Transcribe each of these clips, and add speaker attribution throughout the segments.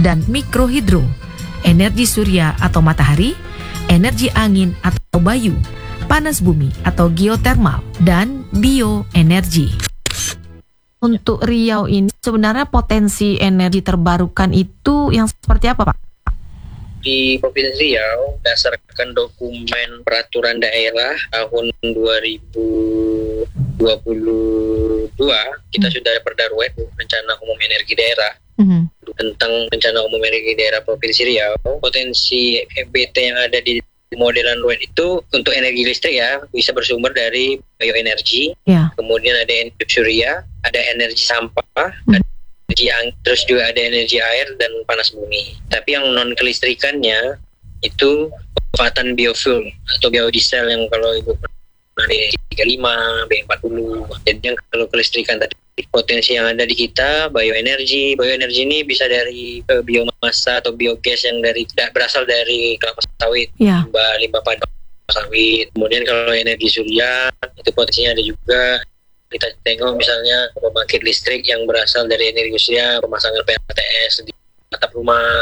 Speaker 1: dan mikrohidro, energi surya atau matahari, energi angin atau bayu, panas bumi atau geotermal, dan bioenergi. Untuk Riau ini sebenarnya potensi energi terbarukan itu yang seperti apa, Pak?
Speaker 2: Di Provinsi Riau, berdasarkan dokumen peraturan daerah tahun 2022, kita sudah ada Perda RUED, Rencana Umum Energi Daerah, tentang Rencana Umum Energi Daerah Provinsi Riau. Potensi EBT yang ada di modelan RUED itu untuk energi listrik ya, bisa bersumber dari bioenergi, kemudian ada energi surya, ada energi sampah, energi angin, terus juga ada energi air dan panas bumi. Tapi yang non kelistrikannya itu pemanfaatan biofuel atau biodiesel yang kalau ibu pernah B35, B40. Jadi yang kalau kelistrikan tadi, potensi yang ada di kita bioenergi ini bisa dari biomasa atau biogas yang berasal dari kelapa sawit, limbah padat sawit. Kemudian kalau energi surya itu potensinya ada juga. Kita tengok misalnya pembangkit listrik yang berasal dari energi surya, pemasangan PLTS di atap rumah,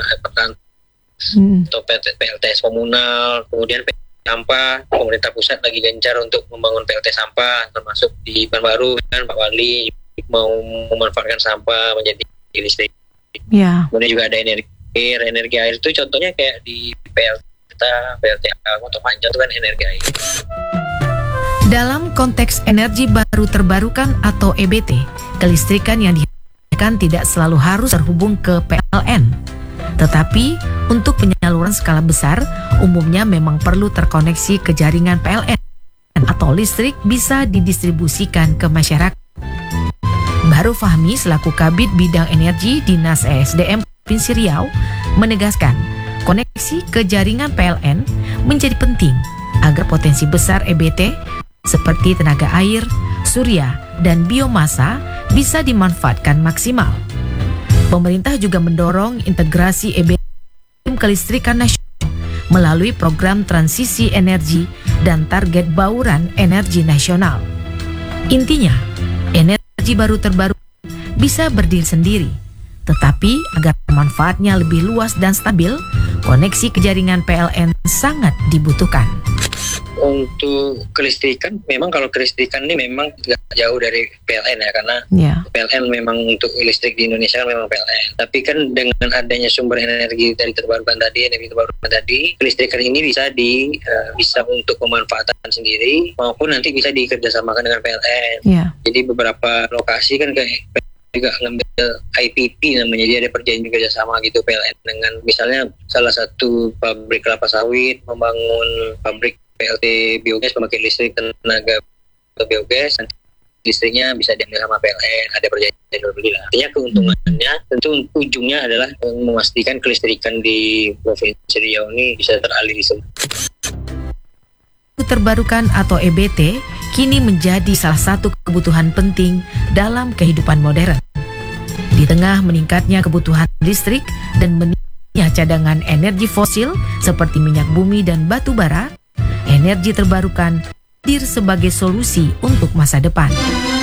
Speaker 2: atau PLTS komunal. Kemudian sampah, pemerintah pusat lagi gencar untuk membangun PLT sampah, termasuk di Pekanbaru kan Pak Wali mau memanfaatkan sampah menjadi listrik. Kemudian juga ada energi air itu contohnya kayak di PLT Kota Panjang itu kan energi air.
Speaker 1: Dalam konteks energi baru terbarukan atau EBT, kelistrikan yang dihasilkan tidak selalu harus terhubung ke PLN. Tetapi untuk penyaluran skala besar, umumnya memang perlu terkoneksi ke jaringan PLN atau listrik bisa didistribusikan ke masyarakat. Baru Fahmi selaku Kabid Bidang Energi Dinas ESDM Provinsi Riau menegaskan koneksi ke jaringan PLN menjadi penting agar potensi besar EBT seperti tenaga air, surya, dan biomasa bisa dimanfaatkan maksimal. Pemerintah juga mendorong integrasi EBT kelistrikan nasional melalui program transisi energi dan target bauran energi nasional. Intinya, energi baru terbarukan bisa berdiri sendiri, tetapi agar manfaatnya lebih luas dan stabil, koneksi ke jaringan PLN sangat dibutuhkan.
Speaker 2: Untuk kelistrikan, memang kalau kelistrikan ini memang tidak jauh dari PLN ya, karena PLN memang untuk listrik di Indonesia kan memang PLN. Tapi kan dengan adanya sumber energi dari terbarukan tadi, kelistrikan ini bisa untuk pemanfaatan sendiri maupun nanti bisa dikerjasamakan dengan PLN. Jadi beberapa lokasi kan kayak juga ngambil IPP namanya, jadi ada perjanjian kerjasama gitu PLN dengan misalnya salah satu pabrik kelapa sawit membangun pabrik PLT biogas, pembangkit listrik tenaga biogas, nanti listriknya bisa diambil sama PLN, ada perjanjian jual beli lah. Artinya keuntungannya tentu ujungnya adalah memastikan kelistrikan di Provinsi Riau ini bisa teraliri semua.
Speaker 1: Terbarukan atau EBT kini menjadi salah satu kebutuhan penting dalam kehidupan modern. Di tengah meningkatnya kebutuhan listrik dan meningkatnya cadangan energi fosil seperti minyak bumi dan batu bara, energi terbarukan hadir sebagai solusi untuk masa depan.